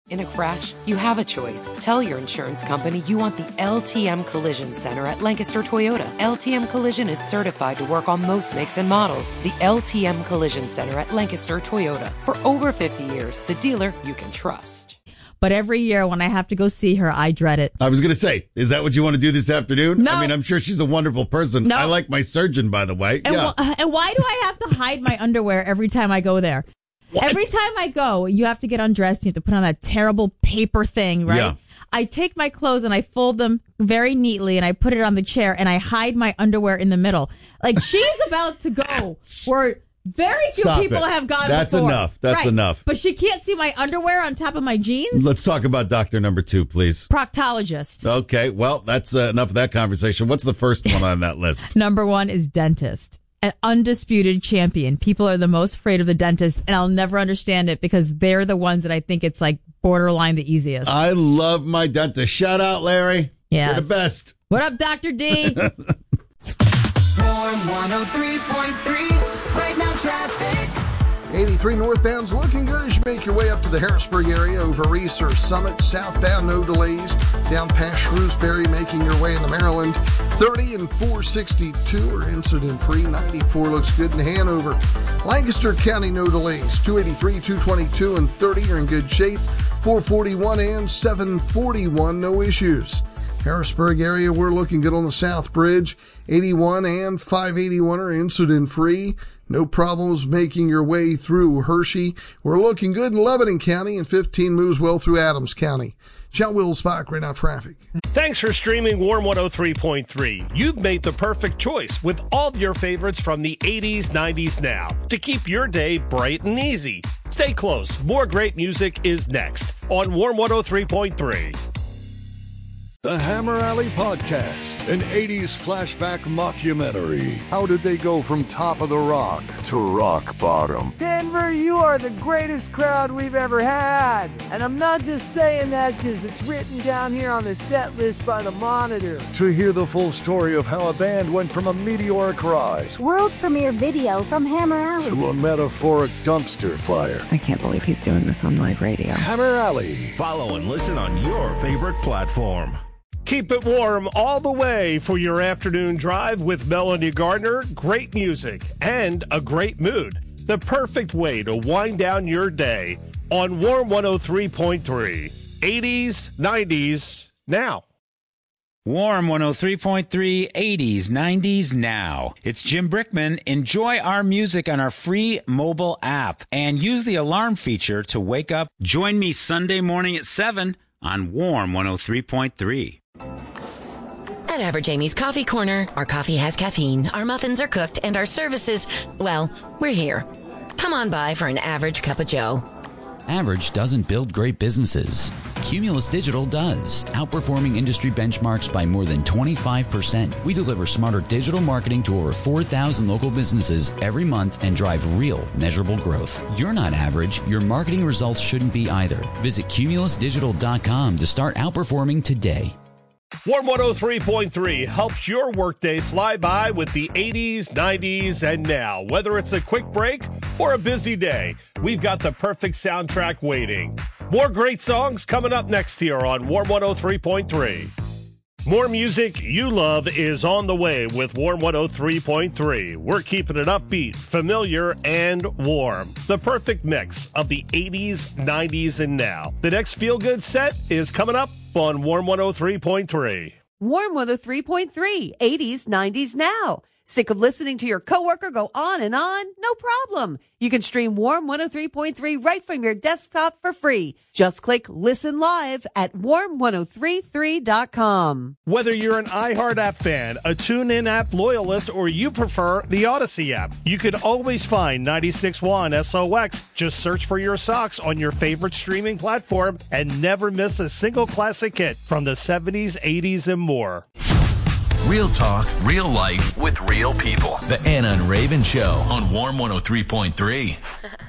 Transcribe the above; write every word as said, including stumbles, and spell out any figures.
In a crash, you have a choice. Tell your insurance company you want the L T M Collision Center at Lancaster Toyota. L T M Collision is certified to work on most makes and models. The L T M Collision Center at Lancaster Toyota. For over fifty years, the dealer you can trust. But every year when I have to go see her, I dread it. I was going to say, is that what you want to do this afternoon? No. I mean, I'm sure she's a wonderful person. No. I like my surgeon, by the way. And, yeah. wh- and why do I have to hide my underwear every time I go there? What? Every time I go, you have to get undressed. You have to put on that terrible paper thing, right? Yeah. I take my clothes and I fold them very neatly and I put it on the chair and I hide my underwear in the middle. Like, she's about to go where very few Stop people it. have gone That's before. enough. That's Right. enough. But she can't see my underwear on top of my jeans? Let's talk about doctor number two, please. Proctologist. Okay, well, that's uh, enough of that conversation. What's the first one on that list? Number one is dentist. An undisputed champion. People are the most afraid of the dentist, and I'll never understand it because they're the ones that I think it's like borderline the easiest. I love my dentist. Shout out, Larry. Yes. You're the best. What up, Doctor D? Warm one oh three point three, right now traffic. eighty-three northbound's looking good as you make your way up to the Harrisburg area over Reese or Summit. Southbound, no delays. Down past Shrewsbury, making your way into Maryland. thirty and four sixty-two are incident-free. ninety-four looks good in Hanover. Lancaster County, no delays. two eighty-three, two twenty-two, and thirty are in good shape. four forty-one and seven forty-one, no issues. Harrisburg area, we're looking good on the South Bridge. eighty-one and five eighty-one are incident-free. No problems making your way through Hershey. We're looking good in Lebanon County, and fifteen moves well through Adams County. John Wills-Bach, right now traffic. Thanks for streaming Warm one oh three point three. You've made the perfect choice with all of your favorites from the eighties, nineties now to keep your day bright and easy. Stay close. More great music is next on Warm one oh three point three. The Hammer Alley Podcast, an eighties flashback mockumentary. How did they go from top of the rock to rock bottom? Denver, you are the greatest crowd we've ever had. And I'm not just saying that because it's written down here on the set list by the Monitor. To hear the full story of how a band went from a meteoric rise world premiere video from Hammer Alley to a metaphoric dumpster fire. I can't believe he's doing this on live radio. Hammer Alley. Follow and listen on your favorite platform. Keep it warm all the way for your afternoon drive with Melanie Gardner. Great music and a great mood. The perfect way to wind down your day on Warm one oh three point three. eighties, nineties, now. Warm one oh three point three, eighties, nineties, now. It's Jim Brickman. Enjoy our music on our free mobile app and use the alarm feature to wake up. Join me Sunday morning at seven on Warm one oh three point three. At Average Amy's Coffee Corner, our coffee has caffeine, our muffins are cooked, and our services, well, we're here. Come on by for an average cup of joe. Average doesn't build great businesses. Cumulus Digital does, outperforming industry benchmarks by more than twenty-five percent. We deliver smarter digital marketing to over four thousand local businesses every month and drive real, measurable growth. You're not average. Your marketing results shouldn't be either. Visit cumulus digital dot com to start outperforming today. Warm one oh three point three helps your workday fly by with the eighties, nineties, and now. Whether it's a quick break or a busy day, we've got the perfect soundtrack waiting. More great songs coming up next here on Warm one oh three point three. More music you love is on the way with Warm one oh three point three. We're keeping it upbeat, familiar, and warm. The perfect mix of the eighties, nineties, and now. The next feel-good set is coming up on Warm one oh three point three. Warm one oh three point three, eighties, nineties, now. Sick of listening to your coworker go on and on? No problem. You can stream Warm one oh three point three right from your desktop for free. Just click Listen Live at warm ten thirty-three dot com. Whether you're an iHeart app fan, a TuneIn app loyalist, or you prefer the Odyssey app, you can always find ninety-six point one S O X. Just search for your socks on your favorite streaming platform and never miss a single classic hit from the seventies, eighties, and more. Real talk, real life, with real people. The Anna and Raven Show on Warm one oh three point three.